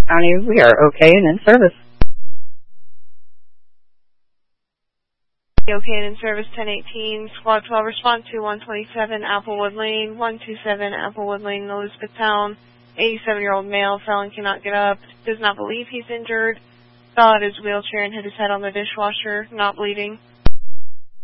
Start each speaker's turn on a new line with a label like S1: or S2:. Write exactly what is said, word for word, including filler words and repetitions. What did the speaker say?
S1: County. We are okay and in service.
S2: Okay and in service ten eighteen. Squad twelve, respond to one twenty-seven Applewood Lane, one twenty-seven Applewood Lane, Elizabethtown. eighty-seven-year-old male, felon, cannot get up, does not believe he's injured. Fell out his wheelchair and hit his head on the dishwasher, not bleeding.